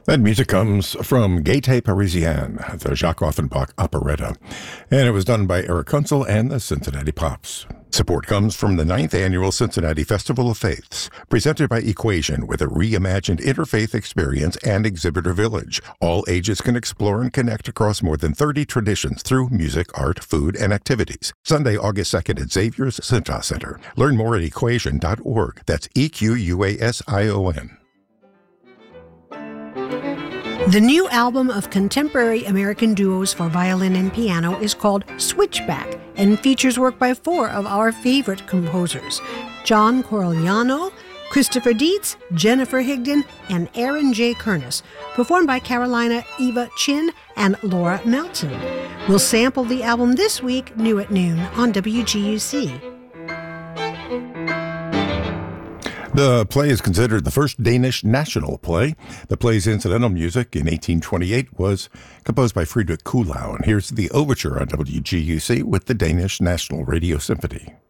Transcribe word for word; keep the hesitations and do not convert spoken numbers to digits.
That music comes from Gaieté Parisienne, the Jacques Offenbach operetta, and it was done by Eric Kunzel and the Cincinnati Pops. Support comes from the ninth Annual Cincinnati Festival of Faiths, presented by Equation with a reimagined interfaith experience and exhibitor village. All ages can explore and connect across more than thirty traditions through music, art, food, and activities. Sunday, August second at Xavier's Cintas Center. Learn more at equation dot org. That's E Q U A S I O N. The new album of contemporary American duos for violin and piano is called Switchback and features work by four of our favorite composers: John Corigliano, Christopher Dietz, Jennifer Higdon, and Aaron J. Kernis, performed by Carolina Eva Chin and Laura Melton. We'll sample the album this week, new at noon on W G U C. The play is considered the first Danish national play. The play's incidental music in eighteen twenty-eight was composed by Friedrich Kuhlau, and here's the overture on W G U C with the Danish National Radio Symphony.